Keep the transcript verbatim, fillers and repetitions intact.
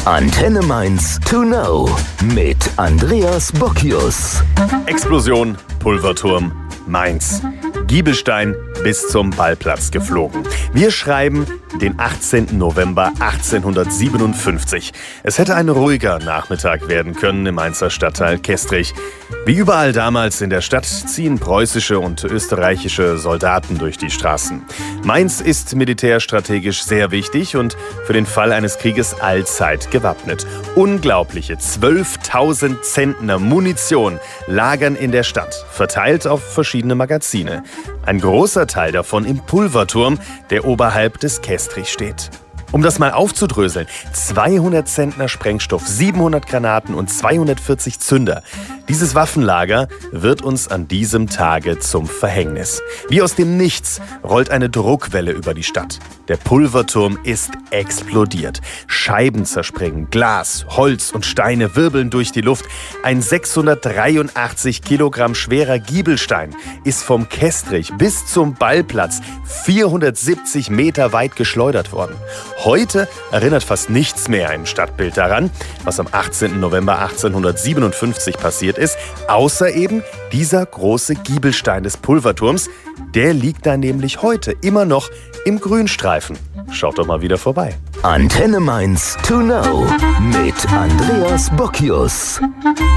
Antenne Mainz to know mit Andreas Bockius. Explosion, Pulverturm, Mainz. Giebelstein bis zum Ballplatz geflogen. Wir schreiben den achtzehnten November achtzehnhundertsiebenundfünfzig. Es hätte ein ruhiger Nachmittag werden können im Mainzer Stadtteil Kestrich. Wie überall damals in der Stadt ziehen preußische und österreichische Soldaten durch die Straßen. Mainz ist militärstrategisch sehr wichtig und für den Fall eines Krieges allzeit gewappnet. Unglaubliche zwölftausend Zentner Munition lagern in der Stadt, verteilt auf verschiedene Magazine. Ein großer Teil davon im Pulverturm, der oberhalb des Kestrich steht. Um das mal aufzudröseln, zweihundert Zentner Sprengstoff, siebenhundert Granaten und zweihundertvierzig Zünder. Dieses Waffenlager wird uns an diesem Tage zum Verhängnis. Wie aus dem Nichts rollt eine Druckwelle über die Stadt. Der Pulverturm ist explodiert. Scheiben zerspringen, Glas, Holz und Steine wirbeln durch die Luft. Ein sechshundertdreiundachtzig Kilogramm schwerer Giebelstein ist vom Kestrich bis zum Ballplatz vierhundertsiebzig Meter weit geschleudert worden. Heute erinnert fast nichts mehr im Stadtbild daran, was am achtzehnten November achtzehnhundertsiebenundfünfzig passiert ist, außer eben dieser große Giebelstein des Pulverturms. Der liegt da nämlich heute immer noch im Grünstreifen. Schaut doch mal wieder vorbei. Antenne Mainz to know mit Andreas Bockius.